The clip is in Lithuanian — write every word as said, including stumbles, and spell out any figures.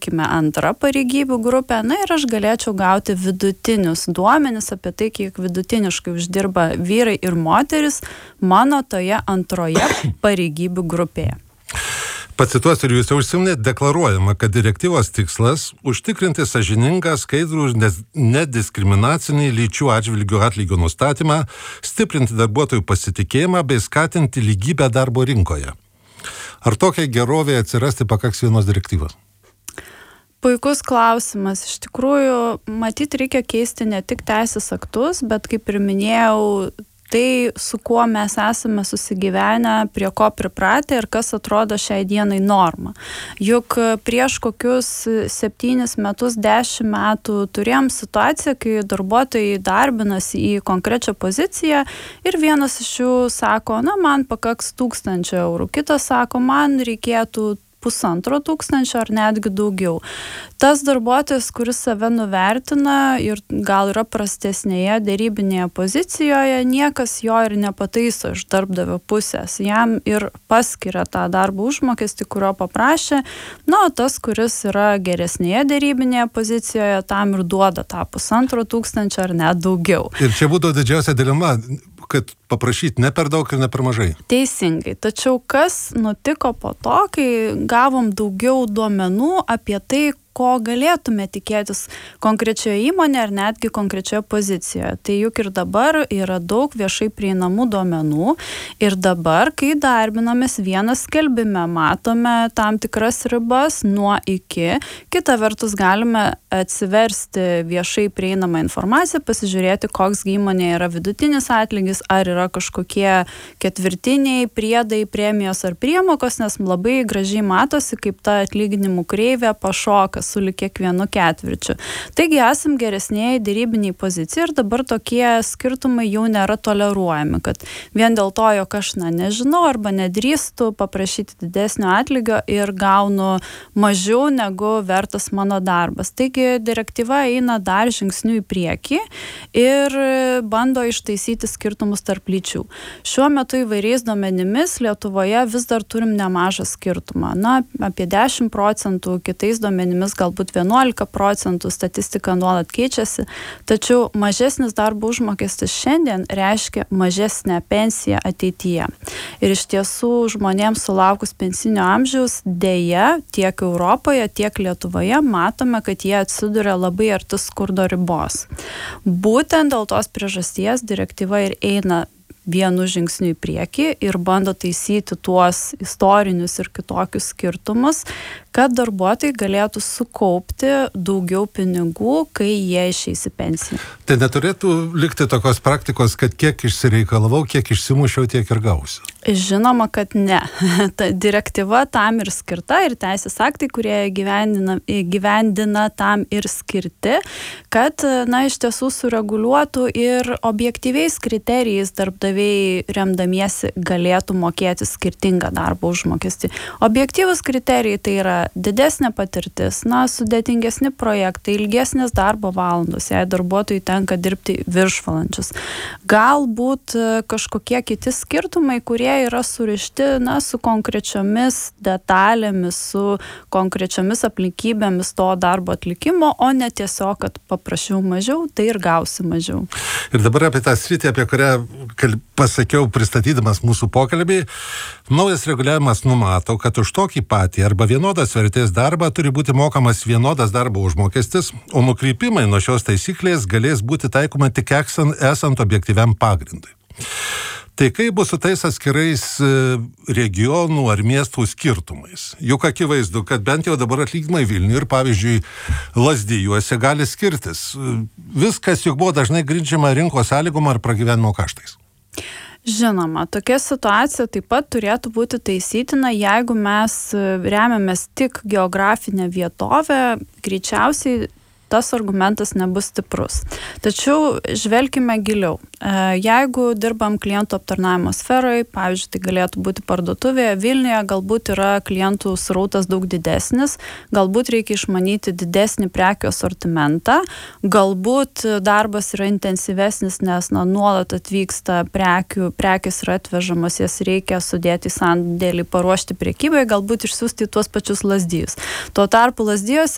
sakykime, antra pareigybių grupė, na ir aš galėčiau gauti vidutinius duomenis apie tai, kiek vidutiniškai uždirba vyrai ir moteris mano toje antroje pareigybių grupėje. Pacituosiu, ir jūs jau užsiminėte, deklaruojama, kad direktyvos tikslas užtikrinti sąžiningą, skaidrų ir nediskriminacinį lyčių atžvilgių atlygio nustatymą, stiprinti darbuotojų pasitikėjimą bei skatinti lygybę darbo rinkoje. Ar tokiai gerovė atsirasti pakaks vienos direktyvos? Puikus klausimas. Iš tikrųjų, matyt, reikia keisti ne tik teisės aktus, bet kaip ir minėjau, tai, su kuo mes esame susigyvenę, prie ko pripratę ir kas atrodo šiai dienai norma. Juk prieš kokius septynis metus, dešimt metų turėjom situaciją, kai darbuotojai darbinasi į konkrečią poziciją ir vienas iš jų sako, na, man pakaks tūkstančio eurų, kitas sako, man reikėtų pusantro tūkstančio ar netgi daugiau. Tas darbuotojas, kuris save nuvertina ir gal yra prastesnėje dėrybinėje pozicijoje, niekas jo ir nepataiso iš darbdavio pusės. Jam ir paskiria tą darbo užmokestį, kurio paprašė, na, o tas, kuris yra geresnėje dėrybinėje pozicijoje, tam ir duoda tą pusantro tūkstančio ar net daugiau. Ir čia būtų didžiausia dilema, kad paprašyti ne per daug ir ne per mažai. Teisingai. Tačiau kas nutiko po to, kai gavom daugiau duomenų apie tai, ko galėtume tikėtis konkrečioje įmonėje ar netgi konkrečioje pozicijoje. Tai juk ir dabar yra daug viešai prieinamų duomenų ir dabar, kai darbinamės vienas skelbime, matome tam tikras ribas nuo iki. Kita vertus galime atsiversti viešai prieinamą informaciją, pasižiūrėti, koks įmonė yra vidutinis atlygis, ar yra kažkokie ketvirtiniai priedai, premijos ar priemokos, nes labai gražiai matosi, kaip ta atlyginimų kreivė pašoka sulig kiekvienu ketvirčiu. Taigi esam geresnėje dėrybiniai pozicijai ir dabar tokie skirtumai jau nėra toleruojami, kad vien dėl to, jog aš na, nežinau arba nedrįstu paprašyti didesnio atlygio ir gaunu mažiau negu vertas mano darbas. Taigi direktyva eina dar žingsnių į priekį ir bando ištaisyti skirtumus tarp lyčių. Šiuo metu įvairiais duomenimis Lietuvoje vis dar turim nemažą skirtumą. Na, apie dešimt procentų, kitais duomenimis galbūt vienuolika procentų, statistika nuolat keičiasi, tačiau mažesnis darbo užmokestis šiandien reiškia mažesnę pensiją ateityje. Ir iš tiesų žmonėms sulaukus pensinio amžiaus dėja tiek Europoje, tiek Lietuvoje matome, kad jie atsiduria labai arti skurdo ribos. Būtent dėl tos priežasties direktyva ir eina vienu žingsniu į priekį ir bando taisyti tuos istorinius ir kitokius skirtumus, kad darbuotojai galėtų sukaupti daugiau pinigų, kai jie išeis į pensiją. Tai neturėtų likti tokios praktikos, kad kiek išsireikalavau, kiek išsimušiau, tiek ir gausiu? Žinoma, kad ne. Ta direktyva tam ir skirta ir teisės aktai, kurie gyvendina, gyvendina tam ir skirti, kad, na, iš tiesų sureguliuotų ir objektyviais kriterijais darbdaviai remdamiesi galėtų mokėti skirtingą darbo užmokestį. Objektyvus kriterijai tai yra didesnė patirtis, na, sudėtingesni projektai, ilgesnės darbo valandos, jei darbuotojui tenka dirbti viršvalandžius. Galbūt kažkokie kiti skirtumai, kurie yra surišti, na, su konkrečiomis detalėmis, su konkrečiomis aplinkybėmis to darbo atlikimo, o ne tiesiog, kad paprašiau mažiau, tai ir gausi mažiau. Ir dabar apie tą sritį, apie kurią pasakiau pristatydamas mūsų pokalbį, naujas reguliavimas numato, kad už tokį patį arba vienodas vertės darbą turi būti mokamas vienodas darbo užmokestis, o nukrypimai nuo šios taisyklės galės būti taikoma tik esant, esant objektyviam pagrindui. Tai kaip bus su tais atskirais regionų ar miestų skirtumais? Juk akivaizdu, kad bent jau dabar atlyginimai Vilniuje ir, pavyzdžiui, Lazdijuose gali skirtis. Viskas juk buvo dažnai grindžiama rinkos sąlygom ar pragyvenimo kaštais. Žinoma, tokia situacija taip pat turėtų būti taisytina, jeigu mes remiamės tik geografinę vietovę, greičiausiai tas argumentas nebus stiprus. Tačiau žvelkime giliau. Jeigu dirbam klientų aptarnavimo sferoje, pavyzdžiui, tai galėtų būti parduotuvėje, Vilniuje galbūt yra klientų srautas daug didesnis, galbūt reikia išmanyti didesnį prekių asortimentą, galbūt darbas yra intensyvesnis, nes na, nuolat atvyksta prekių, prekės yra atvežamos, jas reikia sudėti į sandėlį, paruošti prekybai, galbūt išsiųsti tuos pačius Lazdijus. Tuo tarpu Lazdijuose